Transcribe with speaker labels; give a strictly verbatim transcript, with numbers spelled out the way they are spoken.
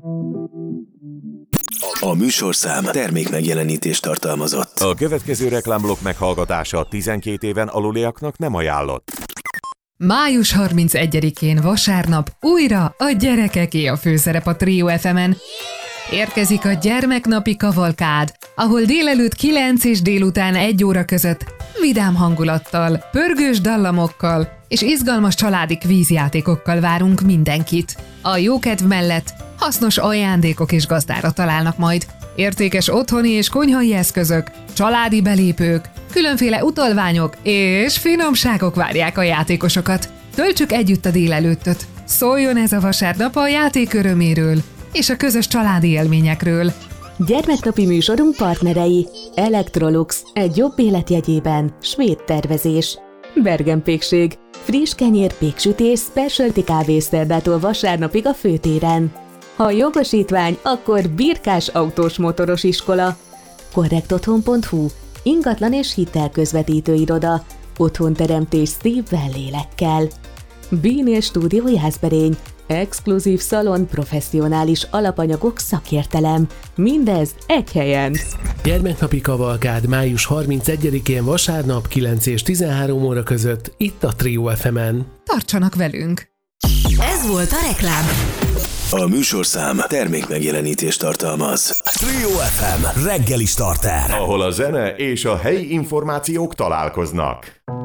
Speaker 1: A műsorszám termék megjelenítést tartalmazott.
Speaker 2: A következő reklámblokk meghallgatása tizenkét éven aluliaknak nem ajánlott.
Speaker 3: május harmincegyedikén vasárnap újra a gyerekeké a főszerep a Trio ef emen. Érkezik a gyermeknapi kavalkád, ahol délelőtt kilenc és délután egy óra között vidám hangulattal, pörgős dallamokkal és izgalmas családi kvízjátékokkal várunk mindenkit. A jókedv mellett hasznos ajándékok is gazdára találnak majd. Értékes otthoni és konyhai eszközök, családi belépők, különféle utalványok és finomságok várják a játékosokat. Töltsük együtt a délelőttöt. Szóljon ez a vasárnap a játék öröméről és a közös családi élményekről.
Speaker 4: Gyermeknapi műsorunk partnerei: Electrolux, egy jobb élet jegyében, svéd tervezés. Bergen Pékség, friss kenyér, péksütés, specialty kávészerdától vasárnapig a főtéren. Ha jogosítvány, akkor Birkás autós motoros iskola. korrektotthon pont hu, ingatlan és hitelközvetítő iroda, otthonteremtés szívvel, lélekkel. Bínél Stúdió Jászberény, exkluzív szalon, professzionális alapanyagok, szakértelem. Mindez egy helyen.
Speaker 5: Gyermeknapi kavalkád május harmincegyedikén vasárnap kilenc és tizenhárom óra között itt a Trio ef emen.
Speaker 3: Tartsanak velünk!
Speaker 6: Ez volt a reklám.
Speaker 1: A műsorszám termék megjelenítést tartalmaz.
Speaker 7: Trio ef em reggeli starter,
Speaker 2: Ahol a zene és a helyi információk találkoznak.